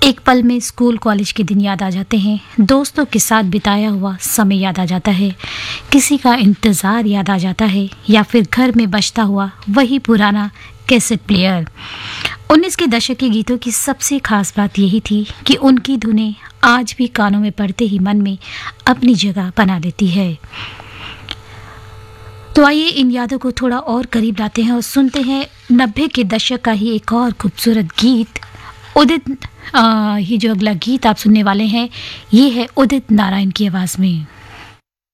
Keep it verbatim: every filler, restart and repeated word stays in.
एक पल में स्कूल कॉलेज के दिन याद आ जाते हैं, दोस्तों के साथ बिताया हुआ समय याद आ जाता है, किसी का इंतज़ार याद आ जाता है या फिर घर में बजता हुआ वही पुराना कैसेट प्लेयर। उन्नीस के दशक के गीतों की सबसे खास बात यही थी कि उनकी धुनें आज भी कानों में पड़ते ही मन में अपनी जगह बना लेती है। तो आइए इन यादों को थोड़ा और करीब लाते हैं और सुनते हैं नब्बे के दशक का ही एक और खूबसूरत गीत। उदित आ, ये जो अगला गीत आप सुनने वाले हैं ये है उदित नारायण की आवाज़ में।